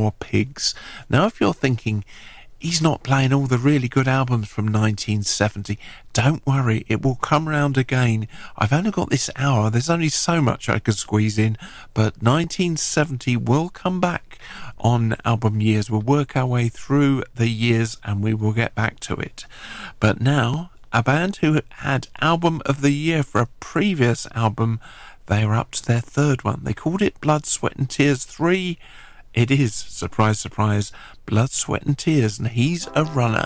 War Pigs. Now, if you're thinking, he's not playing all the really good albums from 1970. Don't worry, it will come round again. I've only got this hour. There's only so much I could squeeze in, but 1970 will come back on album years. We'll work our way through the years and we will get back to it. But now, a band who had Album of the Year for a previous album, they were up to their third one. They called it Blood, Sweat and Tears 3. It is, surprise, surprise, Blood, Sweat and Tears, and he's a runner.